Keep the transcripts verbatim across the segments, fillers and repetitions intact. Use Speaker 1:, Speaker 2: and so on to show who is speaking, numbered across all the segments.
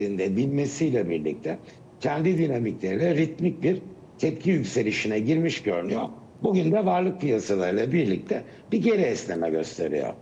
Speaker 1: bilmesiyle birlikte kendi dinamikleriyle ritmik bir tepki yükselişine girmiş görünüyor. Bugün de varlık piyasalarıyla birlikte bir geri esneme gösteriyor.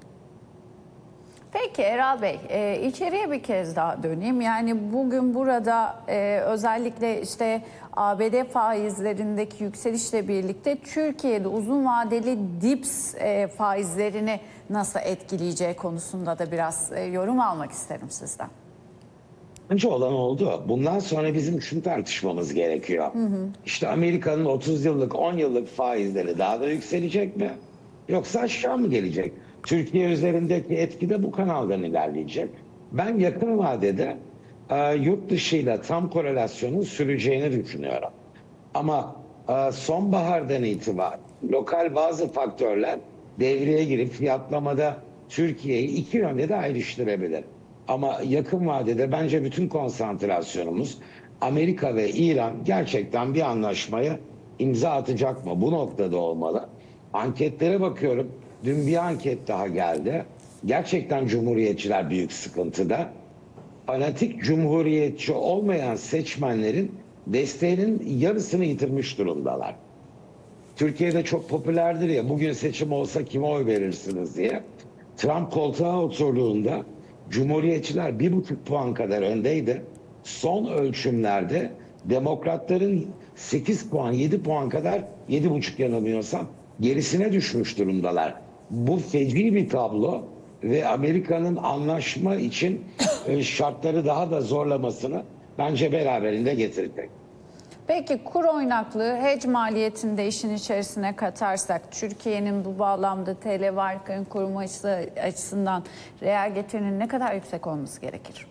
Speaker 2: Peki Eral Bey, e, içeriye bir kez daha döneyim. Yani bugün burada e, özellikle işte A B D faizlerindeki yükselişle birlikte Türkiye'de uzun vadeli dips e, faizlerini nasıl etkileyeceği konusunda da biraz e, yorum almak isterim sizden.
Speaker 1: Önce olan oldu. Bundan sonra bizim şunu tartışmamız gerekiyor. Hı hı. İşte Amerika'nın otuz yıllık, on yıllık faizleri daha da yükselecek mi? Yoksa aşağı mı gelecek? Türkiye üzerindeki etki de bu kanaldan ilerleyecek. Ben yakın vadede e, yurt dışıyla tam korelasyonun süreceğini düşünüyorum. Ama e, sonbahardan itibaren lokal bazı faktörler devreye girip fiyatlamada Türkiye'yi iki yönde de ayrıştırabilir. Ama yakın vadede bence bütün konsantrasyonumuz Amerika ve İran gerçekten bir anlaşmaya imza atacak mı? Bu noktada olmalı. Anketlere bakıyorum. Dün bir anket daha geldi. Gerçekten cumhuriyetçiler büyük sıkıntıda. Fanatik cumhuriyetçi olmayan seçmenlerin desteğinin yarısını yitirmiş durumdalar. Türkiye'de çok popülerdir ya, bugün seçim olsa kime oy verirsiniz diye. Trump koltuğa oturduğunda Cumhuriyetçiler bir buçuk puan kadar öndeydi. Son ölçümlerde Demokratların sekiz puan, yedi puan kadar, yedi buçuk yanılmıyorsam gerisine düşmüş durumdalar. Bu feci bir tablo ve Amerika'nın anlaşma için şartları daha da zorlamasını bence beraberinde getirecek.
Speaker 2: Peki kur oynaklığı, hedge maliyetini de işin içerisine katarsak Türkiye'nin bu bağlamda T L varlıkların koruması açısından reel getirinin ne kadar yüksek olması gerekir?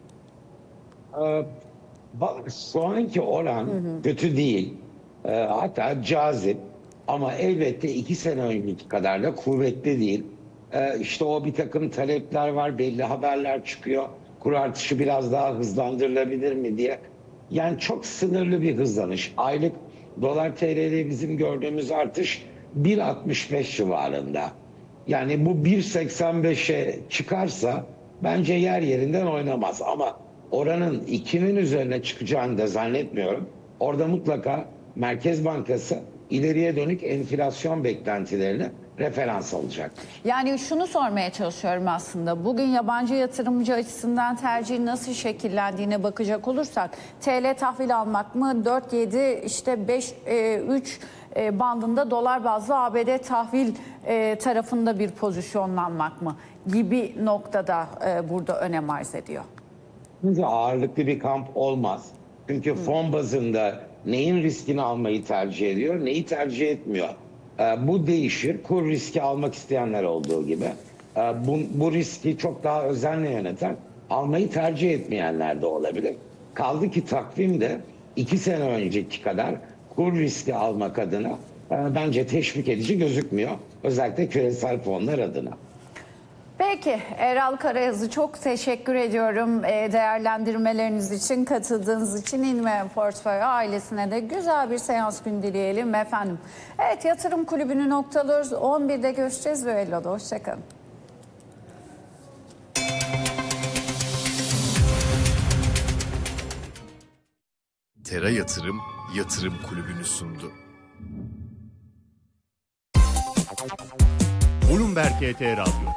Speaker 1: Ee, şu anki oran hı hı. kötü değil. Ee, hatta cazip ama elbette iki sene önceki kadar da kuvvetli değil. Ee, işte o bir takım talepler var, belli haberler çıkıyor. Kur artışı biraz daha hızlandırılabilir mi diye. Yani çok sınırlı bir hızlanış. Aylık dolar T L'de bizim gördüğümüz artış bir altmış beş civarında. Yani bu bir seksen beşe çıkarsa bence yer yerinden oynamaz. Ama oranın ikinin üzerine çıkacağını da zannetmiyorum. Orada mutlaka Merkez Bankası ileriye dönük enflasyon beklentilerini referans alacaktır.
Speaker 2: Yani şunu sormaya çalışıyorum aslında. Bugün yabancı yatırımcı açısından tercihin nasıl şekillendiğine bakacak olursak T L tahvil almak mı, dört yedi işte beş üç bandında dolar bazlı A B D tahvil tarafında bir pozisyonlanmak mı gibi noktada burada önem arz ediyor.
Speaker 1: Çünkü ağırlıklı bir kamp olmaz. Çünkü fon bazında neyin riskini almayı tercih ediyor, neyi tercih etmiyor. Bu değişir. Kur riski almak isteyenler olduğu gibi. Bu, bu riski çok daha özenle yöneten, almayı tercih etmeyenler de olabilir. Kaldı ki takvimde iki sene önceki kadar kur riski almak adına bence teşvik edici gözükmüyor. Özellikle küresel fonlar adına.
Speaker 2: Peki Eral Karayazı, çok teşekkür ediyorum değerlendirmeleriniz için, katıldığınız için. İnme Portföy ailesine de güzel bir seans günü dileyelim efendim. Evet, Yatırım Kulübü'nü noktalıyoruz. on birde görüşeceğiz ve Ello'da. Hoşçakalın.
Speaker 3: Tera Yatırım Yatırım Kulübü'nü sundu. Bloomberg H T Radyo.